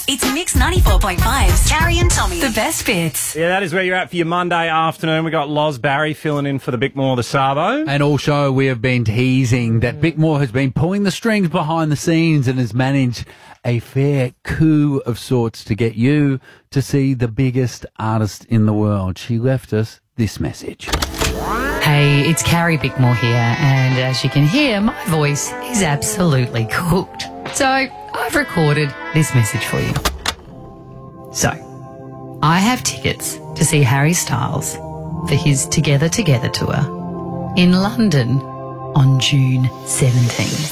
It's Mix 94.5's Carrie and Tommy. The best bits. Yeah, that is where you're at for your Monday afternoon. We got Loz Barry filling in for the Bickmore, the Sabo. And all show we have been teasing that Bickmore has been pulling the strings behind the scenes and has managed a fair coup of sorts to get you to see the biggest artist in the world. She left us this message. Hey, it's Carrie Bickmore here, and as you can hear, my voice is absolutely cooked. So, I've recorded this message for you. So, I have tickets to see Harry Styles for his Together Together tour in London on June 17th.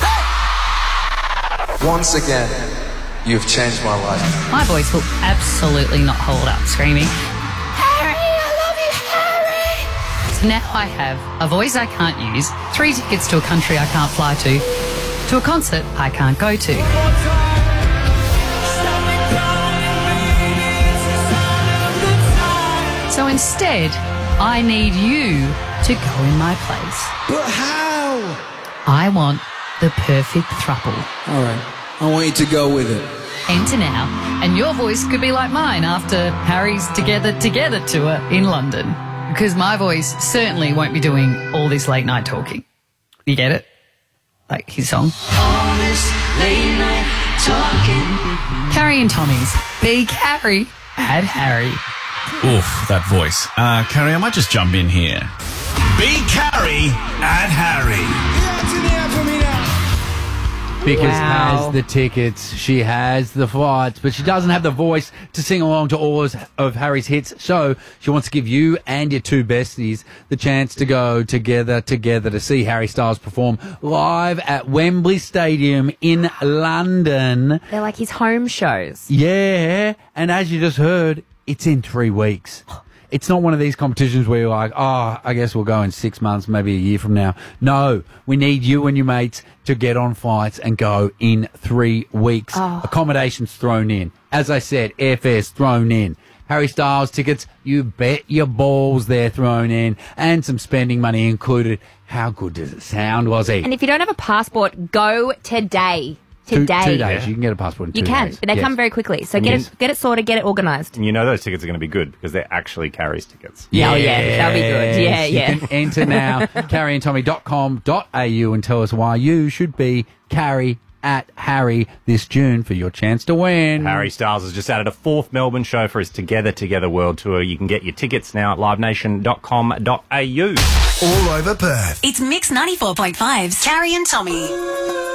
Once again, you've changed my life. My voice will absolutely not hold up screaming, "Harry, I love you, Harry!" So now I have a voice I can't use, 3 tickets to a country I can't fly to a concert I can't go to. So instead, I need you to go in my place. But how? I want the perfect throuple. All right, I want you to go with it. Enter now, and your voice could be like mine after Harry's Together Together tour in London. Because my voice certainly won't be doing all this late night talking. You get it? Like his song. All this late night talking. Carrie and Tommy's Be Carrie at Harry. Oof, that voice. Carrie, I might just jump in here. Be Carrie at Harry. Because has the tickets, she has the flights, but she doesn't have the voice to sing along to all of Harry's hits. So she wants to give you and your 2 besties the chance to go together to see Harry Styles perform live at Wembley Stadium in London. They're like his home shows. Yeah, and as you just heard, it's in 3 weeks. It's not one of these competitions where you're like, oh, I guess we'll go in 6 months, maybe a year from now. No, we need you and your mates to get on flights and go in 3 weeks. Oh. Accommodations thrown in. As I said, airfares thrown in. Harry Styles tickets, you bet your balls they're thrown in. And some spending money included. How good does it sound, Wazzy? And if you don't have a passport, go today. Two Today. days. You can get a passport in 2 You can, days. but they Yes. come very quickly. So get it sorted, get it organised. And you know those tickets are going to be good because they're actually Carrie's tickets. Yeah, that'll be good. Yeah, yeah. You can enter now, carrieandtommy.com.au and tell us why you should be Carrie at Harry this June for your chance to win. Harry Styles has just added a 4th Melbourne show for his Together Together World Tour. You can get your tickets now at livenation.com.au. All over Perth. It's Mix 94.5's Carrie and Tommy.